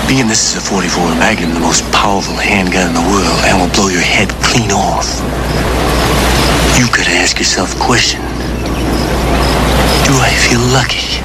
Being this is a 44 Magnum, the most powerful handgun in the world, and will blow your head clean off. You've got to ask yourself a question. Do I feel lucky?